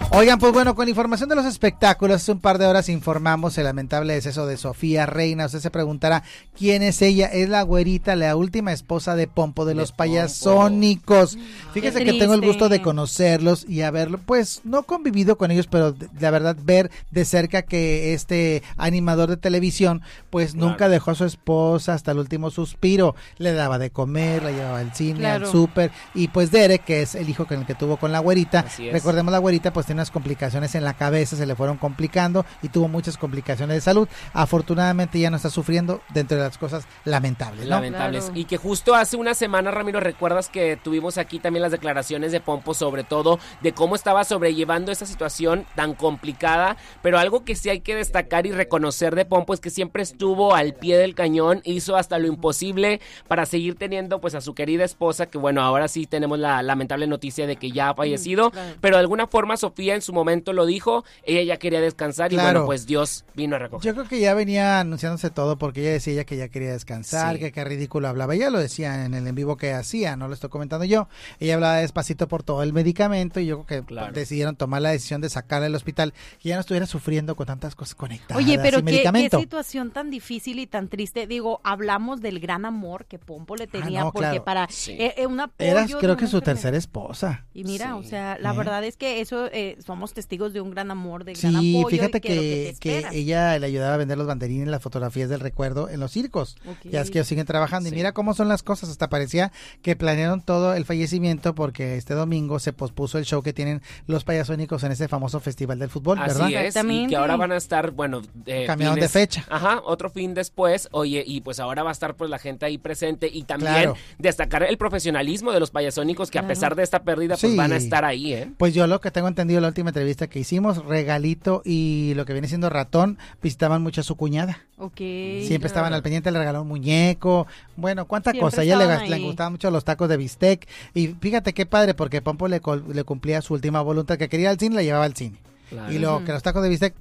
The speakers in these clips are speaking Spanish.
Oigan, pues bueno, con información de los espectáculos, hace un par de horas informamos el lamentable deceso de Sofía Reina. Usted se preguntará quién es ella. Es la güerita, la última esposa de Pompo de los Payasónicos. Fíjese que tengo el gusto de conocerlos y haberlo, pues no convivido con ellos, pero la verdad ver de cerca que este animador de televisión, pues nunca dejó a su esposa hasta el último suspiro. Le daba de comer, la llevaba al cine, al súper. Y pues Derek, que es el hijo con el que tuvo con la güerita, recordemos la güerita pues tiene unas complicaciones en la cabeza, se le fueron complicando y tuvo muchas complicaciones de salud. Afortunadamente ya no está sufriendo, dentro de las cosas lamentables, ¿no? Lamentables. Claro. Y que justo hace una semana, Ramiro, recuerdas que tuvimos aquí también las declaraciones de Pompo, sobre todo de cómo estaba sobrellevando esa situación tan complicada, pero algo que sí hay que destacar y reconocer de Pompo es que siempre estuvo al pie del cañón, hizo hasta lo imposible para seguir teniendo pues a su querida esposa, que bueno, ahora sí tenemos la lamentable noticia de que ya ha fallecido, pero de alguna forma Sofía en su momento lo dijo, ella ya quería descansar y bueno, pues Dios vino a recoger. Yo creo que ya venía anunciándose todo porque ella decía que ya quería descansar, que qué ridículo hablaba. Ella lo decía en el en vivo que hacía, no lo estoy comentando yo. Ella hablaba despacito por todo el medicamento y yo creo que decidieron tomar la decisión de sacarla del hospital y ya no estuviera sufriendo con tantas cosas conectadas. Oye, pero qué situación tan difícil y tan triste. Digo, hablamos del gran amor que Pompo le tenía porque para un apoyo. Era creo que su tercera esposa. Y mira, o sea, la verdad es que eso somos testigos de un gran amor, de gran apoyo. Sí, fíjate que ella le ayudaba a vender los banderines, las fotografías del recuerdo en los circos. Ya es que ellos siguen trabajando y mira cómo son las cosas. Hasta parecía que planearon todo el fallecimiento porque este domingo se pospuso el show que tienen los Payasónicos en ese famoso festival del fútbol, ¿verdad? Así es, y que ahora van a estar, bueno, cambiaron de fecha. Ajá, otro fin después, oye, y pues ahora va a estar pues la gente ahí presente y también destacar el profesionalismo de los Payasónicos que a pesar de esta pérdida pues van a estar ahí, ¿eh? Pues yo lo que tengo entendido, la última entrevista que hicimos, Regalito y lo que viene siendo Ratón visitaban mucho a su cuñada. Siempre estaban al pendiente, le regaló un muñeco, bueno, cuánta cosa, a ella le gustaban mucho los tacos de bistec y fíjate qué padre porque Pompo le cumplía su última voluntad, que quería al cine, la llevaba al cine. Claro. Y lo que los tacos de bistec,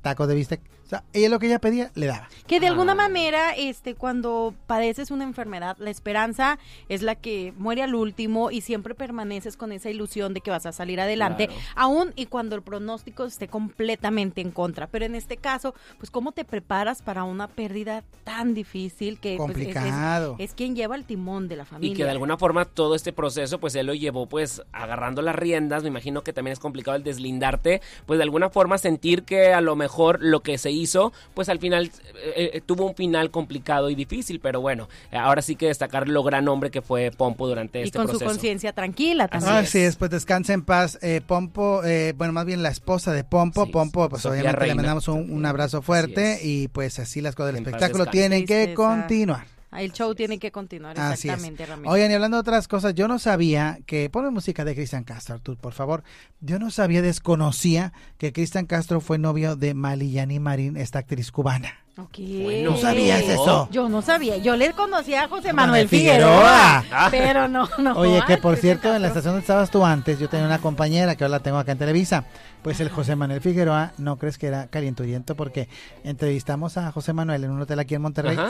o sea, ella lo que ella pedía, le daba. Que de alguna manera, cuando padeces una enfermedad, la esperanza es la que muere al último y siempre permaneces con esa ilusión de que vas a salir adelante, aún y cuando el pronóstico esté completamente en contra. Pero en este caso, pues, ¿cómo te preparas para una pérdida tan difícil que complicado? Pues, es quien lleva el timón de la familia. Y que de alguna forma todo este proceso, pues, él lo llevó, pues, agarrando las riendas. Me imagino que también es complicado el deslindarte, pues, de alguna forma sentir que a lo mejor lo que se hizo, pues al final tuvo un final complicado y difícil, pero bueno, ahora sí que destacar lo gran hombre que fue Pompo durante este proceso. Y con su conciencia tranquila también. Así es, pues descanse en paz. Pompo, bueno, más bien la esposa de Pompo, Pompo, pues Sofía obviamente Reina. Le mandamos un abrazo fuerte y pues así las cosas del espectáculo tienen que continuar. El show tiene que continuar, exactamente, Ramiro. Oigan, y hablando de otras cosas, yo no sabía que... Ponme música de Cristian Castro, Artur, por favor. Yo no sabía, desconocía que Cristian Castro fue novio de Maliyani Marín, esta actriz cubana. Bueno, ¿no sabías eso? Yo no sabía, yo le conocía a José Manuel Figueroa, pero no. Oye, que por cierto, en la estación donde estabas tú antes, yo tenía una compañera que ahora la tengo acá en Televisa, pues el José Manuel Figueroa, ¿no crees que era calienturiento? Porque entrevistamos a José Manuel en un hotel aquí en Monterrey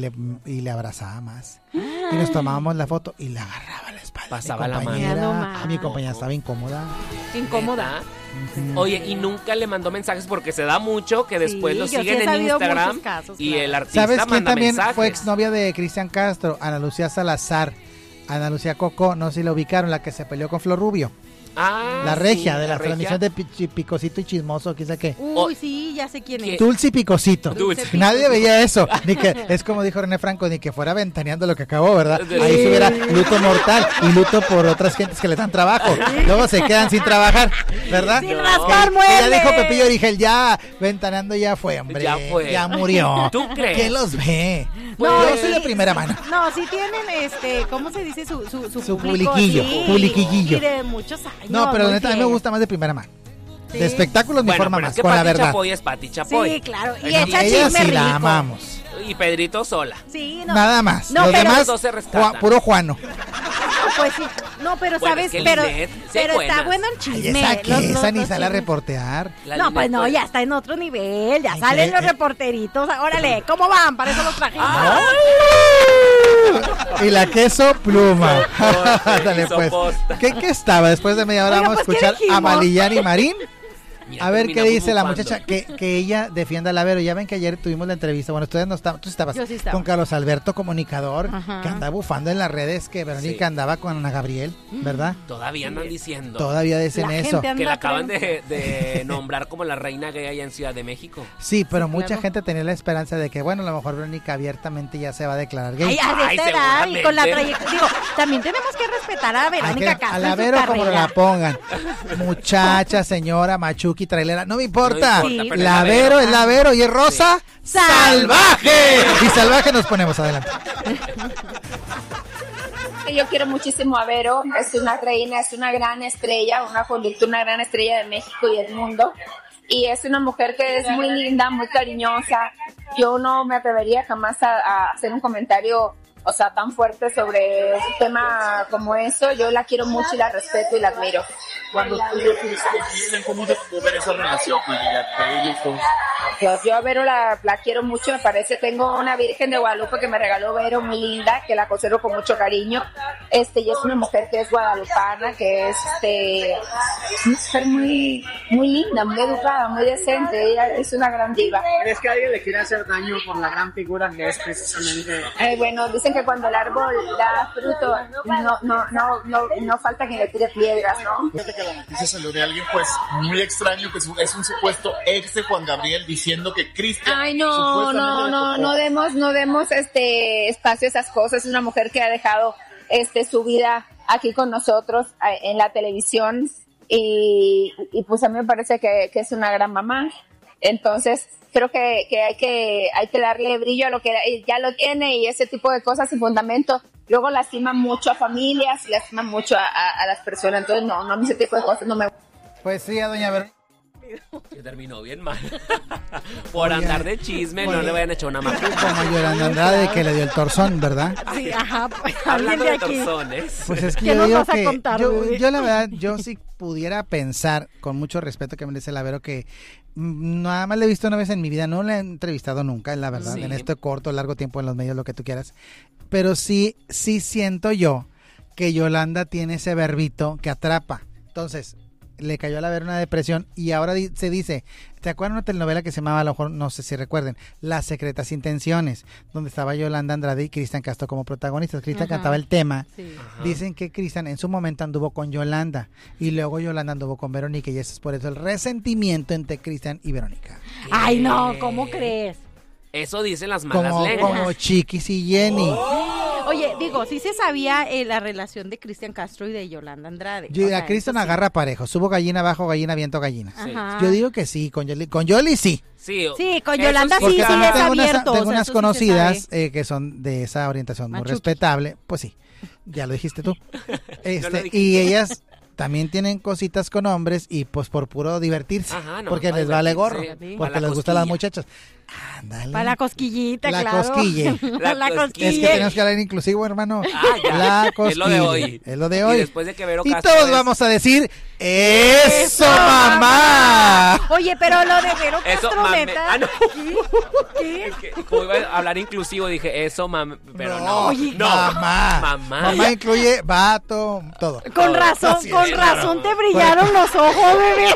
y le abrazaba más. Y nos tomábamos la foto y le agarraba la espalda. Pasaba la mano. Mi compañera estaba incómoda. ¿Incómoda? Oye, y nunca le mandó mensajes porque se da mucho que después lo siguen en Instagram casos, y el artista ¿sabes quién también mensajes? Fue exnovia de Cristian Castro? Ana Lucía Salazar. Ana Lucía Coco, no sé si la ubicaron, la que se peleó con Flor Rubio. La regia de la transmisión de Picosito y Chismoso, quizá que. Uy, sí, ya sé quién es. Dulce y Picosito. Nadie veía eso. Ni que, es como dijo René Franco, ni que fuera ventaneando lo que acabó, ¿verdad? Ahí se hubiera luto mortal y luto por otras gentes que le dan trabajo. Luego se quedan sin trabajar, ¿verdad? Sin rascar muebles. Ya dijo Pepillo Origel, ya ventaneando ya fue, hombre. Ya murió. ¿Tú crees? ¿Quién los ve? No, yo soy de primera mano. No, sí tienen, ¿cómo se dice? Su publiquillo. Y de muchos años. No, pero la neta a mí me gusta más de primera mano. De espectáculos me forma más, con la verdad. Chapoy es Pati Chapoy. Sí, claro. Y ella sí rico. La amamos. Y Pedrito sola. Sí, no. Nada más. No, los demás, puro Juano. Pues sí. No, pero bueno, sabes, es que pero está bueno el chisme. Esa ni sale a reportear. No, pues no, ya está en otro nivel. Ya salen los reporteritos. Órale, ¿cómo van? Para eso los trajimos. Y la queso pluma. Dale, pues. ¿Qué estaba? Después de media hora vamos a escuchar a Maliyani Marín. Ya A ver qué terminamos dice la bufando. muchacha, que ella defienda a Lavero. Ya ven que ayer tuvimos la entrevista, bueno, ustedes no estaban, tú estabas Yo sí estaba. con Carlos Alberto, comunicador, Ajá. que andaba bufando en las redes, que Verónica Sí. andaba con Ana Gabriel, ¿verdad? Todavía andan diciendo Todavía dicen La eso. gente anda que la acaban creyendo. de nombrar como la reina gay allá en Ciudad de México. Sí, pero Sí, mucha claro. gente tenía la esperanza de que, bueno, a lo mejor Verónica abiertamente ya se va a declarar gay. Ay, a Ay, esta edad y con la seguramente. trayectoria. Digo, también tenemos que respetar a Hay que- Verónica Castro. a en la su Vero como carrera. la pongan. Muchacha, señora, machuki, trailera, no me importa. No Sí. importa, pero La Vero es la Vero y es rosa. Sí. ¡Salvaje! Y salvaje nos ponemos adelante. Yo quiero muchísimo a Vero, es una reina, es una gran estrella, una gran estrella de México y del mundo. Y es una mujer que es muy linda, muy cariñosa. Yo no me atrevería jamás a hacer un comentario, o sea, tan fuerte sobre un tema como eso. Yo la quiero mucho y la respeto y la admiro. Cuando tú dicen cómo se pudo ver esa relación con ella, que ellos dos. Yo a Vero la quiero mucho, me parece. Tengo una Virgen de Guadalupe que me regaló Vero, muy linda, que la conservo con mucho cariño. Y es una mujer que es guadalupana, que es una mujer muy, muy linda, muy educada, muy decente. Ella es una gran diva. ¿Crees que alguien le quiere hacer daño por la gran figura que es precisamente? Bueno, dicen que cuando el árbol da fruto, no falta quien le tire piedras, ¿no? Fíjate que la noticia salió de alguien pues muy extraño, que es un supuesto ex de Juan Gabriel, diciendo que Cristian Ay, no demos espacio a esas cosas. Es una mujer que ha dejado su vida aquí con nosotros en la televisión y pues a mí me parece que es una gran mamá. Entonces creo que hay que darle brillo a lo que ya lo tiene, y ese tipo de cosas sin fundamento luego lastiman mucho a familias, lastiman mucho a las personas. Entonces no, a mí ese tipo de cosas no me. Pues sí, a doña Verónica. Que terminó bien mal. Por Oye, andar de chisme, no oye. le vayan a echar una mano. Como Yolanda Andrade, que le dio el torzón, ¿verdad? Sí, ajá. Pues, alguien Hablando de de aquí. torzones. Pues es que ¿Qué yo nos digo vas a que contar, yo, bebé? yo la verdad, yo sí pudiera pensar, con mucho respeto que merece la Vero, que nada más la he visto una vez en mi vida, no la he entrevistado nunca, la verdad, Sí. en este corto, largo tiempo en los medios, lo que tú quieras, pero sí siento yo que Yolanda tiene ese verbito que atrapa. Entonces, le cayó a la Vero una depresión y ahora se dice, ¿te acuerdas de una telenovela que se llamaba, a lo mejor no sé si recuerden, Las secretas intenciones, donde estaba Yolanda Andrade y Cristian Castro como protagonistas? Cristian Ajá. cantaba el tema. Sí. Ajá. Dicen que Cristian en su momento anduvo con Yolanda y luego Yolanda anduvo con Verónica, y eso es por eso el resentimiento entre Cristian y Verónica. Ay, no, ¿cómo crees? Eso dicen las malas Como lenguas. Chiquis y Jenny. Oye, digo, sí se sabía la relación de Cristian Castro y de Yolanda Andrade. Yo, O sea, a Cristian eso sí. agarra parejo, subo gallina abajo, gallina, viento, gallina. Ajá. Yo digo que sí, con Yoli sí. Sí, Sí, con eso Yolanda sí, Porque sí también es tengo unas, abierto, tengo o sea, unas eso sí se conocidas sabe. que son de esa orientación muy Machuki. respetable, pues sí, ya lo dijiste tú. lo dijiste. Y ellas también tienen cositas con hombres y pues por puro divertirse, Ajá, no, porque para les vale gorro, divertirse, porque para la les gustan las cosquilla. muchachas. Ándale. Para la cosquillita, La claro. cosquille. La La cosquille. Es que cosquille. tenemos que hablar inclusivo, hermano. Ah, ya. La cosquilla. Es lo de hoy. Es lo de hoy. Y después de que Vero Y Castro todos es- vamos a decir, ¡eso, mamá! mamá! Oye, pero lo de Vero Eso, Castro, mame. neta. Ah, no. ¿Qué? Es que, como iba a hablar inclusivo, dije eso, pero no. Oye. no. Mamá. Mamá. Mamá incluye vato, todo. Con razón, Así es. con razón te brillaron los ojos, bebé.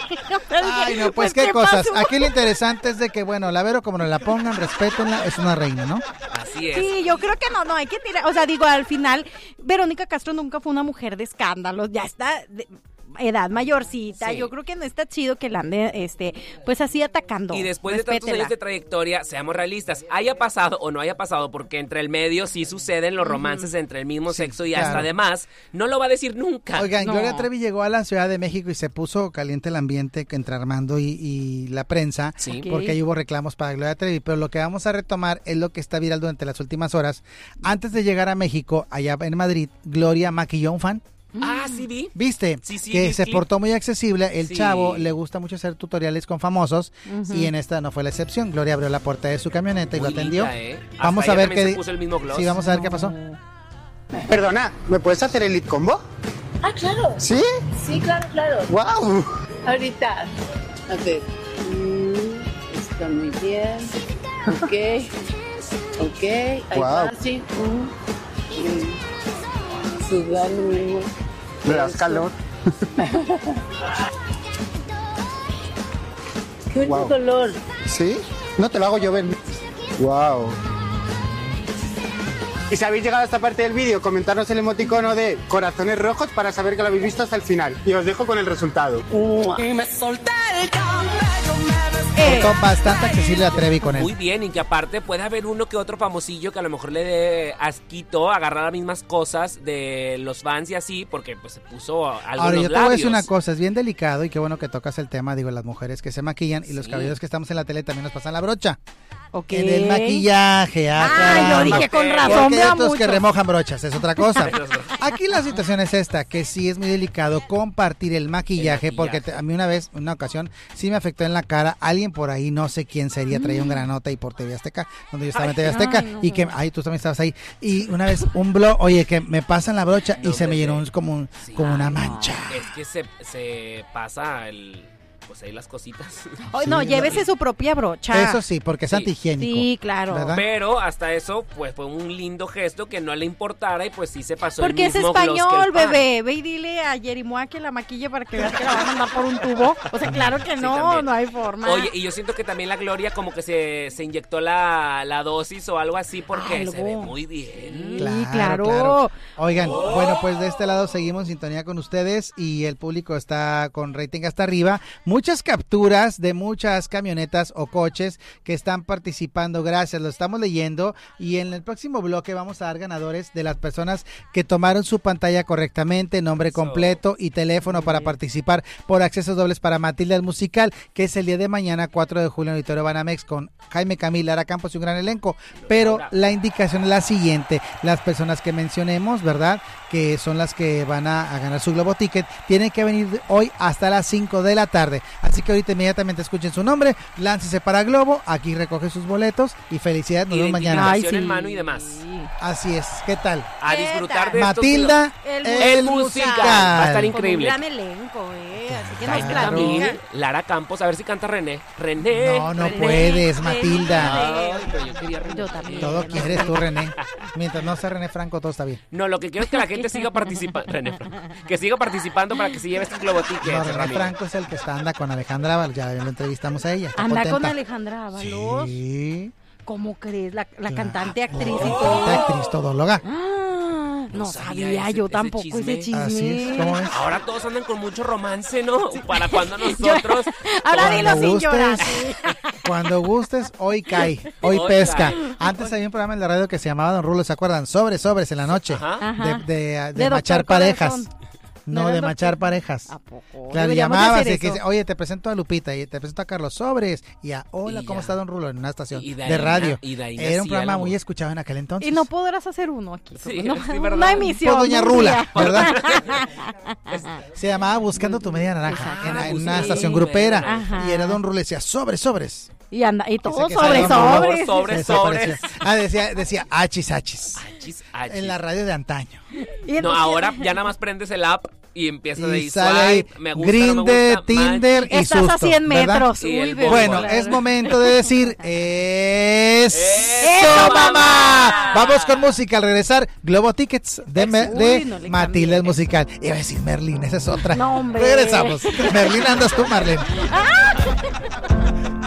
Ay, no, pues qué cosas. Aquí lo interesante es de que, bueno, la Vero, como nos la pongan, respétenla, es una reina, ¿no? Así es. Sí, yo creo que no hay que tirar, o sea, digo, al final, Verónica Castro nunca fue una mujer de escándalos, ya está de edad mayorcita, Sí. yo creo que no está chido que la ande, pues así atacando. Y después de tantos Respétela. años de trayectoria, seamos realistas, haya pasado o no haya pasado, porque entre el medio sí suceden los romances entre el mismo sexo y hasta claro. además, no lo va a decir nunca. Oigan, No. Gloria Trevi llegó a la Ciudad de México y se puso caliente el ambiente entre Armando y la prensa, Sí. Ok. porque ahí hubo reclamos para Gloria Trevi, pero lo que vamos a retomar es lo que está viral durante las últimas horas. Antes de llegar a México, allá en Madrid, Gloria maquilló a un fan. Ah, sí vi. ¿Viste? Sí, sí, que vi se clip. portó muy accesible. El Sí. chavo le gusta mucho hacer tutoriales con famosos y en esta no fue la excepción. Gloria abrió la puerta de su camioneta y Muy lo atendió. linda, ¿eh? Vamos Hasta a ella ver también qué se puso el mismo gloss. Sí, vamos a ver qué pasó. Perdona, ¿me puedes hacer el lead combo? Ah, claro. ¿Sí? Sí, claro. ¡Wow! Ahorita. A ver. Está muy bien. Ok. Ok. Ahí Guau. va, sí. Sudando, mi amor. Me das calor. Qué bonito Wow. color. ¿Sí? No te lo hago llover. Wow. Y si habéis llegado a esta parte del vídeo, comentarnos el emoticono de corazones rojos para saber que lo habéis visto hasta el final. Y os dejo con el resultado. Foto bastante accesible a Trevi con él. Muy bien, y que aparte puede haber uno que otro famosillo que a lo mejor le dé asquito agarrar las mismas cosas de los fans y así, porque pues se puso algo Ahora, en yo los te voy a decir labios. una cosa, es bien delicado y qué bueno que tocas el tema, digo, las mujeres que se maquillan y los Sí. caballeros que estamos en la tele también nos pasan la brocha. Ok. En el maquillaje, Ah, caramba. yo dije con razón, Porque veo otros que mucho. remojan brochas, es otra cosa. Eso es verdad. Aquí la situación es esta, que sí es muy delicado compartir el maquillaje, porque a mí una ocasión, sí me afectó en la cara, alguien por ahí, no sé quién sería, traía un granota y por TV Azteca, donde yo estaba en TV Azteca, ay, no. y que, tú también estabas ahí, y una vez un blog, oye, que me pasan la brocha y No, se me bebé. llenó como Sí. una mancha. Es que se pasa pues ahí las cositas. Oh, no, Sí, llévese su propia brocha. Eso sí, porque es Sí. antihigiénico. Sí, claro. ¿Verdad? Pero hasta eso, pues fue un lindo gesto que no le importara y pues sí se pasó Porque el es mismo gloss que español, el pan. bebé. Ve y dile a Jerimoa que la maquille para que veas que la va a mandar por un tubo. O sea, claro que Sí, no, también. no hay forma. Oye, y yo siento que también la Gloria como que se inyectó la dosis o algo así porque Algo. se ve muy bien. Sí, claro. Oigan, bueno, pues de este lado seguimos en sintonía con ustedes y el público está con rating hasta arriba. Muchas capturas de muchas camionetas o coches que están participando. Gracias, lo estamos leyendo y en el próximo bloque vamos a dar ganadores de las personas que tomaron su pantalla correctamente, nombre completo y teléfono para participar por accesos dobles para Matilda el Musical, que es el día de mañana, 4 de julio en el Auditorio Banamex con Jaime Camil, Lara Campos y un gran elenco. Pero la indicación es la siguiente: las personas que mencionemos, ¿verdad?, que son las que van a ganar su Globo Ticket, tienen que venir hoy hasta las 5 de la tarde. Así que ahorita inmediatamente escuchen su nombre, láncese para Globo, aquí recoge sus boletos y felicidades, nos vemos mañana. Identificación en mano y demás. Así es, ¿qué tal? A disfrutar de Matilda, el musical. Va a estar increíble. Con un gran elenco, Así que nos Jaime platica. Camil, Lara Campos, a ver si canta René. René. No René. puedes, Matilda. Ay, pero yo quería René. Yo también. Todo quieres tú, René. Mientras no sea René Franco, todo está bien. No, lo que quiero es que la gente siga participando. René Franco. Que siga participando para que se lleve este Globo Ticket. No, René Ramiro. Franco es el que anda con Alejandra Ábalos, ya lo entrevistamos a ella. está Anda con contenta. Alejandra Ábalos. Sí. ¿Cómo crees? La cantante, actriz y Cantante, todo. actriz, todóloga. No sabía sabía ese- yo ese tampoco chisme. ese chisme. Así es, ¿cómo es? Ahora todos andan con mucho romance, ¿no? Para cuando nosotros. Ahora Cuando dilo sin llorar. Cuando gustes, hoy cae, hoy Hoy pesca. cae. Antes había un programa en la radio que se llamaba Don Rulo, ¿se acuerdan? Sobres en la noche. Ajá. Ajá. De De machar Doctor parejas. Corazón. No, ¿No era de el machar doctor? parejas. ¿A poco? Claro, Deberíamos de llamabas hacer y que eso. dice, oye, te presento a Lupita y te presento a Carlos Sobres y a hola, Y ¿cómo ya. está Don Rulo? En una estación Y de de ahí radio. y de ahí Era un nacía programa algo. muy escuchado en aquel entonces. Y no podrás hacer uno aquí. Sí, no, sí, ¿verdad? una emisión. Por Doña un Rula, día. ¿verdad? Se llamaba Buscando tu media naranja en una Buscando estación tu media grupera. naranja. Y era Don Rulo y decía, sobres. Y anda, y todo que sobre sale Don Rulo. sobres. Sobre, Se sobres. desapareció. Decía achis. Achis, achis. En la radio de antaño. Y No, entonces- ahí ya nada más prendes el app y empieza de ahí Y sale ahí swipe, me gusta, no me Grindr, gusta, Tinder match. y Estás susto, a 100 ¿verdad? metros. Y Uy, el bebé. Bueno, Claro. es momento de decir ¡Eso, ¡Eso, mamá! mamá! Vamos con música al regresar. Globo Tickets de Uy, no le Matilda el cambié. Musical. Iba a decir Merlín, esa es otra. No, hombre. Regresamos. Merlín, andas tú, Marlene.